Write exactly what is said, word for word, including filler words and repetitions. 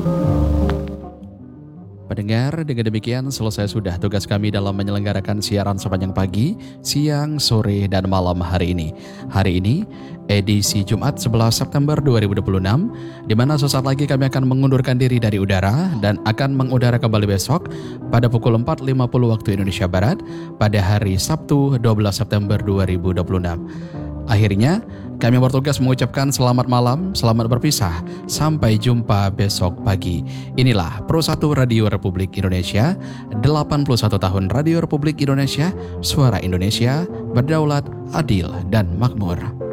Pendengar, dengan demikian selesai sudah tugas kami dalam menyelenggarakan siaran sepanjang pagi, siang, sore, dan malam hari ini. Hari ini, edisi Jumat sebelas September dua ribu dua puluh enam, di mana sesaat lagi kami akan mengundurkan diri dari udara dan akan mengudara kembali besok pada pukul empat lima puluh waktu Indonesia Barat pada hari Sabtu dua belas September dua ribu dua puluh enam. Akhirnya, kami bertugas mengucapkan selamat malam, selamat berpisah, sampai jumpa besok pagi. Inilah Pro satu Radio Republik Indonesia, delapan puluh satu tahun Radio Republik Indonesia, suara Indonesia, berdaulat, adil, dan makmur.